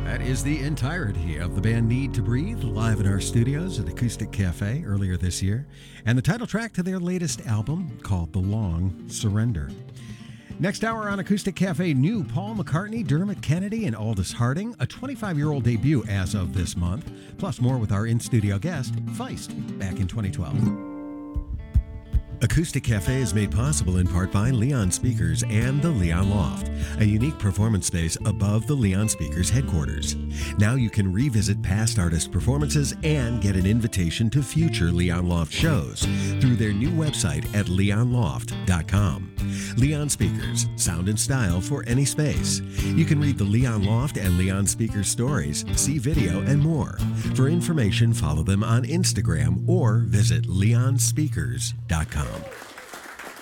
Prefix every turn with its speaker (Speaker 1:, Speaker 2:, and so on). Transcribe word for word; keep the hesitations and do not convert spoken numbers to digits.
Speaker 1: That is the entirety of the band Need to Breathe, live in our studios at Acoustic Cafe earlier this year, and the title track to their latest album called The Long Surrender. Next hour on Acoustic Cafe, new Paul McCartney, Dermot Kennedy, and Aldous Harding, a twenty-five-year-old debut as of this month, plus more with our in-studio guest, Feist, back in twenty twelve.
Speaker 2: Acoustic Cafe is made possible in part by Leon Speakers and the Leon Loft, a unique performance space above the Leon Speakers headquarters. Now you can revisit past artist performances and get an invitation to future Leon Loft shows through their new website at leon loft dot com. Leon Speakers, sound and style for any space. You can read the Leon Loft and Leon Speakers stories, see video, and more. For information, follow them on Instagram or visit leon speakers dot com.